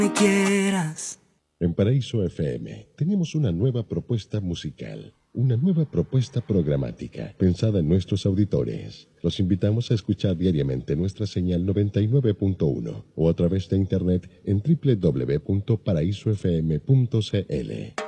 me quieras. En Paraíso FM tenemos una nueva propuesta musical, una nueva propuesta programática pensada en nuestros auditores. Los invitamos a escuchar diariamente nuestra señal 99.1 o a través de internet en www.paraisofm.cl.